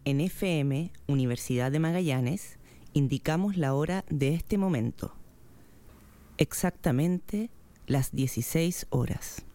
En FM, Universidad de Magallanes, indicamos la hora de este momento. Exactamente las 16 horas.